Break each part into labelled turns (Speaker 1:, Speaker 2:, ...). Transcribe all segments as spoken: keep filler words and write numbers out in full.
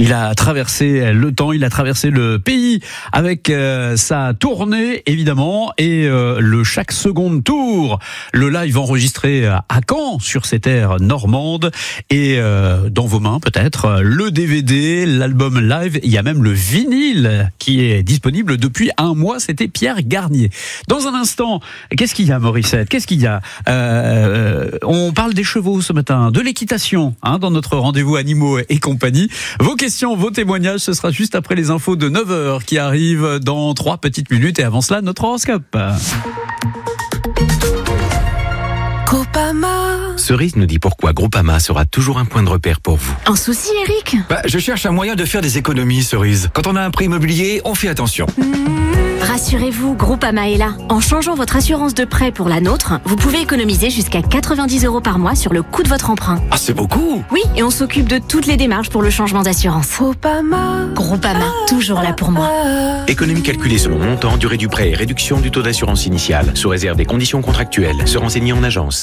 Speaker 1: Il a traversé le temps, il a traversé le pays avec euh, sa tournée évidemment et euh, le Chaque Seconde Tour, le live enregistré à Caen sur ces terres normandes et euh, dans vos mains peut-être le D V D, l'album live, il y a même le vinyle qui est disponible depuis un mois, c'était Pierre Garnier. Dans un instant, qu'est-ce qu'il y a Morissette ? Qu'est-ce qu'il y a ? euh, On parle des chevaux ce matin, de l'équitation hein, dans notre rendez-vous animaux et compagnie. Vos questions, vos témoignages, ce sera juste après les infos de neuf heures qui arrivent dans trois petites minutes. Et avant cela, notre horoscope.
Speaker 2: Groupama.
Speaker 3: Cerise nous dit pourquoi Groupama sera toujours un point de repère pour vous.
Speaker 2: Un souci, Eric ?
Speaker 4: Bah, je cherche un moyen de faire des économies, Cerise. Quand on a un prêt immobilier, on fait attention.
Speaker 2: Rassurez-vous, Groupama est là. En changeant votre assurance de prêt pour la nôtre, vous pouvez économiser jusqu'à quatre-vingt-dix euros par mois sur le coût de votre emprunt.
Speaker 4: Ah, c'est beaucoup.
Speaker 2: Oui, et on s'occupe de toutes les démarches pour le changement d'assurance. Groupama. Groupama, toujours là pour moi.
Speaker 3: Économie calculée selon montant, durée du prêt et réduction du taux d'assurance initiale, sous réserve des conditions contractuelles. Se renseigner en agence.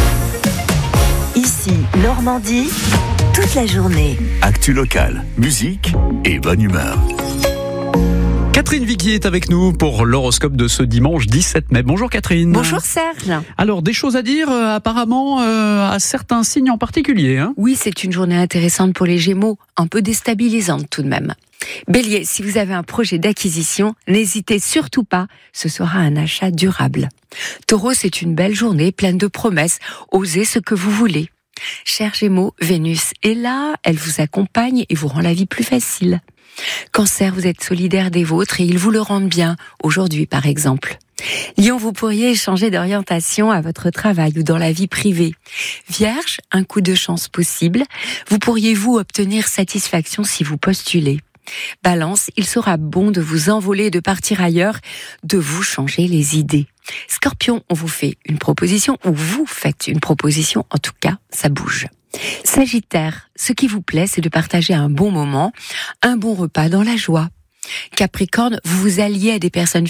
Speaker 5: Ici, Normandie, toute la journée.
Speaker 6: Actu locale, musique et bonne humeur.
Speaker 1: Catherine Vicky est avec nous pour l'horoscope de ce dimanche dix-sept mai. Bonjour Catherine.
Speaker 7: Bonjour Serge.
Speaker 1: Alors des choses à dire euh, apparemment euh, à certains signes en particulier. Hein
Speaker 7: oui, c'est une journée intéressante pour les Gémeaux, un peu déstabilisante tout de même. Bélier, si vous avez un projet d'acquisition, n'hésitez surtout pas, ce sera un achat durable. Taureau, c'est une belle journée pleine de promesses, osez ce que vous voulez. Cher Gémeaux, Vénus est là, elle vous accompagne et vous rend la vie plus facile. Cancer, vous êtes solidaire des vôtres et ils vous le rendent bien, aujourd'hui par exemple. Lion, vous pourriez échanger d'orientation à votre travail ou dans la vie privée. Vierge, un coup de chance possible, vous pourriez vous obtenir satisfaction si vous postulez. Balance, il sera bon de vous envoler, de partir ailleurs, de vous changer les idées. Scorpion, on vous fait une proposition ou vous faites une proposition, en tout cas, ça bouge. Sagittaire, ce qui vous plaît, c'est de partager un bon moment, un bon repas dans la joie. Capricorne, vous vous alliez à des personnes